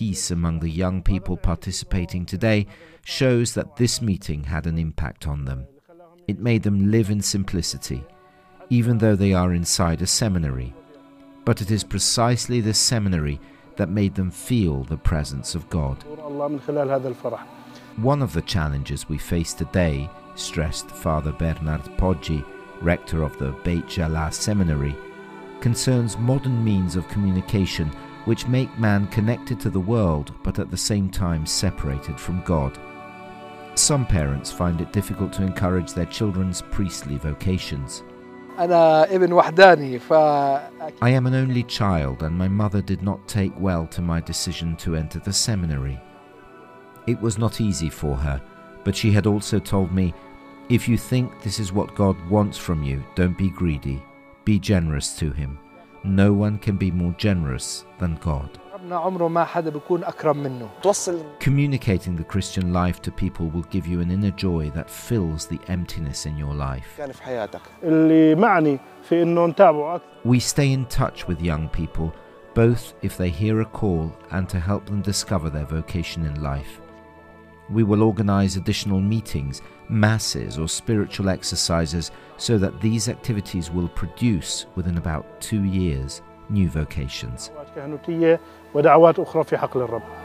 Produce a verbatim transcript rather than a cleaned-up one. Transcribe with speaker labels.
Speaker 1: peace among the young people participating today shows that this meeting had an impact on them. It made them live in simplicity, even though they are inside a seminary. But it is precisely this seminary that made them feel the presence of God. One of the challenges we face today, stressed Father Bernard Poggi, rector of the Beit Jala Seminary, concerns modern means of communication which make man connected to the world but at the same time separated from God. Some parents find it difficult to encourage their children's priestly vocations. I am an only child, and my mother did not take well to my decision to enter the seminary. It was not easy for her, but she had also told me, if you think this is what God wants from you, don't be greedy. Be generous to Him. No one can be more generous than God. Communicating the Christian life to people will give you an inner joy that fills the emptiness in your life. We stay in touch with young people, both if they hear a call and to help them discover their vocation in life. We will organize additional meetings, masses or spiritual exercises so that these activities will produce, within about two years, new vocations.
Speaker 2: ودعوات أخرى في حقل الرب.